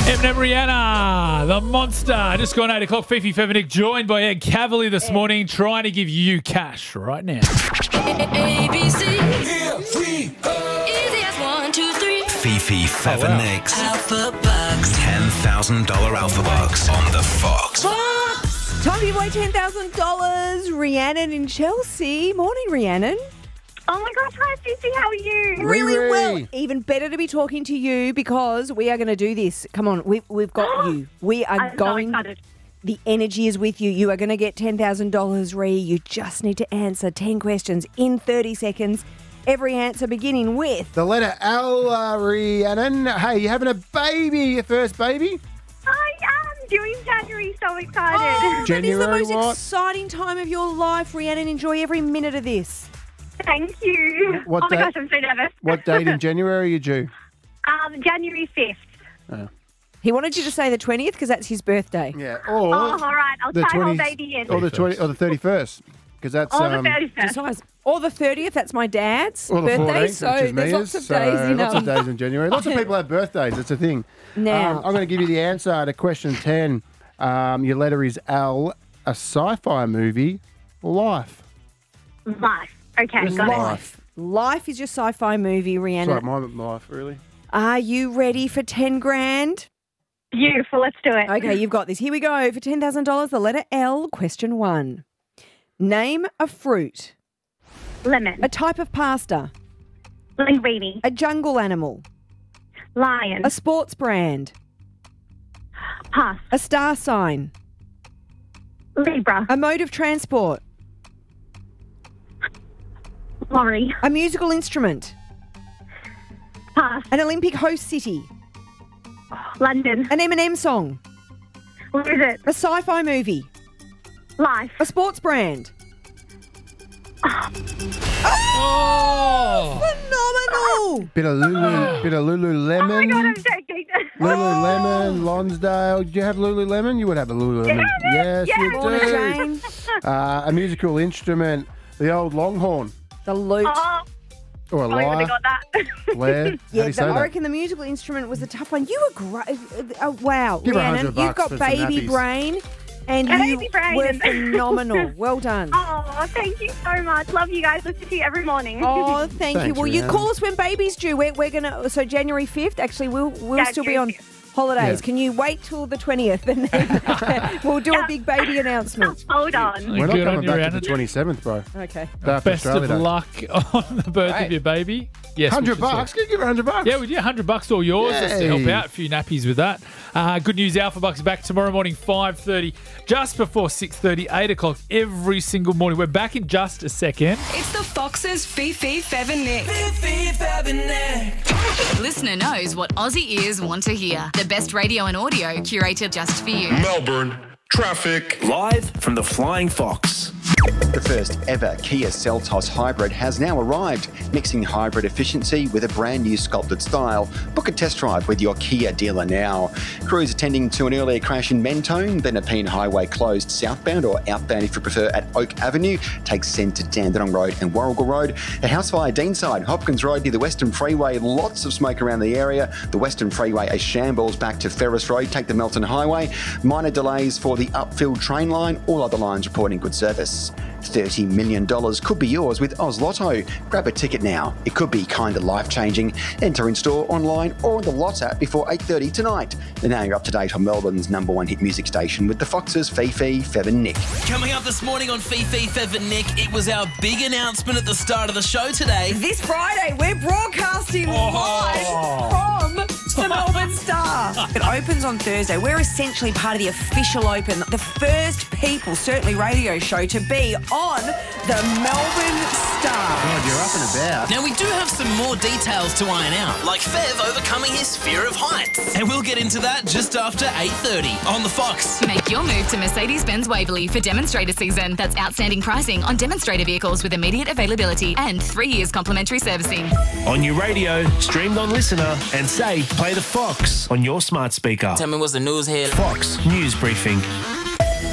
Eminem, Rihanna, the monster. Just gone 8 o'clock. Fifi Fevenik joined by Ed Cavalier this morning, trying to give you cash right now. ABC. Easy as 1, 2, 3. Fifi Fevenik's Alpha Bucks. $10,000 Alpha Bucks on the Fox. Time to give away $10,000. Rhiannon in Chelsea. Morning, Rhiannon. Oh my gosh, hi Fifi, how are you? Really well. Even better to be talking to you because we are going to do this. Come on, we've got you. We are I'm going. so excited. The energy is with you. You are going to get $10,000, Rhi. You just need to answer 10 questions in 30 seconds. Every answer beginning with The letter L, Rhiannon. Hey, you having a baby, your first baby? I am doing January, so excited. that is the January most what? exciting time of your life, Rhiannon. Enjoy every minute of this. Thank you. What oh my day- gosh, I'm so nervous. What date in January are you due? January 5th. He wanted you to say the 20th because that's his birthday. Yeah, Oh, or all right, I'll the try whole 20th baby in. or the 20th or the 31st, because that's Or the 31st. Besides, or the 30th, that's my dad's or the birthday. 14th, So which is there's Mia's. lots of So days in lots of days in January. Lots of people have birthdays. It's a thing. Now- I'm going to give you the answer to question 10. Your letter is L. A sci-fi movie, Life. Life. Okay, Just got it. life. Life is your sci-fi movie, Rhiannon. Sorry, my life, really. Are you ready for 10 grand? Beautiful, let's do it. Okay, you've got this. Here we go. For $10,000, the letter L, question 1. Name a fruit, Lemon. a type of pasta, Linguine. a jungle animal, Lion. a sports brand, Pass. a star sign, Libra. a mode of transport, Lorry. a musical instrument, Pass. an Olympic host city, London. an Eminem song, What is it? a sci-fi movie, Life. a sports brand. Oh! Phenomenal! Bit of Lululemon. Oh my god, I'm joking. Lululemon, Lonsdale. Did you have Lululemon? You would have a Lululemon. Yes, yes. you Morning, do. Jane. A musical instrument, the old Longhorn. The lute. Oh, Or a I would have lyre. got that. Blair. How do Yeah, you say I that? reckon the musical instrument was a tough one. You were great. Wow, Give her Rhiannon, $100 you've got for some baby nappies. brain, and Baby you brain. were phenomenal. Well done. Oh, thank you so much. Love you guys. Listen to you every morning. Oh, thank you. Thanks, Well, you Rhiannon. call us when baby's due. We're gonna. So January 5th. Actually, we'll still be on January 5th. holidays. Yeah. Can you wait till the 20th and then we'll do a big baby announcement? Hold on. We're not Good on coming you, back Rhiannon. to the 27th, bro. Okay. After Best of Australia Day. luck on the birth of your baby. Yes, we should $100. say. Can you give her $100? Yeah, we do $100 all yours. Just to help Yay. out. A few nappies with that. Good news, Alpha Bucks back tomorrow morning, 5:30, just before 6:30, 8 o'clock every single morning. We're back in just a second. It's the Fox's Fifi Fevenik. Listener knows what Aussie ears want to hear. The best radio and audio curated just for you. Melbourne, traffic. Live from the Flying Fox. The first ever Kia Seltos hybrid has now arrived, mixing hybrid efficiency with a brand new sculpted style. Book a test drive with your Kia dealer now. Crews attending to an earlier crash in Mentone, the Nepean Highway closed southbound or outbound if you prefer at Oak Avenue. Take Send to Dandenong Road and Warrigal Road. A house fire Deanside, Hopkins Road near the Western Freeway. Lots of smoke around the area. The Western Freeway a shambles back to Ferris Road. Take the Melton Highway. Minor delays for the Upfield train line. All other lines reporting good service. $30 million could be yours with Oz Lotto. Grab a ticket now. It could be kind of life-changing. Enter in store, online or on the Lots app before 8:30 tonight. And now you're up to date on Melbourne's #1 hit music station with the Foxes, Fifi, Fev and Nick. Coming up this morning on Fifi, Fev and Nick, it was our big announcement at the start of the show today. This Friday, we're broadcasting live from the Melbourne Star. It opens on Thursday. We're essentially part of the official open, the first people, certainly radio show, to be on the Melbourne Star. God, you're up and about. Now, we do have some more details to iron out, like Fev overcoming his fear of heights. And we'll get into that just after 8:30 on The Fox. Make your move to Mercedes-Benz Waverley for demonstrator season. That's outstanding pricing on demonstrator vehicles with immediate availability and 3 years complimentary servicing. On your radio, streamed on Listener, and say, play the Fox on your smart speaker. Tell me what's the news here. Fox News Briefing.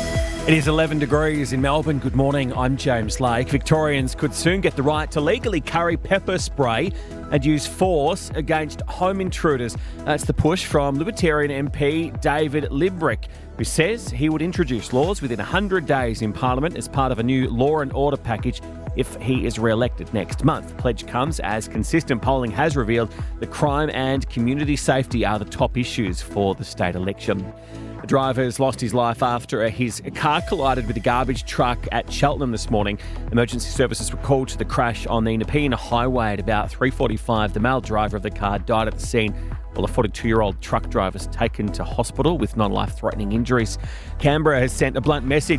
It is 11 degrees in Melbourne. Good morning, I'm James Lake. Victorians could soon get the right to legally carry pepper spray and use force against home intruders. That's the push from Libertarian MP David Librick, who says he would introduce laws within 100 days in Parliament as part of a new law and order package if he is re-elected next month. The pledge comes as consistent polling has revealed that crime and community safety are the top issues for the state election. A driver has lost his life after his car collided with a garbage truck at Cheltenham this morning. Emergency services were called to the crash on the Nepean Highway at about 3:45. The male driver of the car died at the scene, while a 42-year-old truck driver was taken to hospital with non-life-threatening injuries. Canberra has sent a blunt message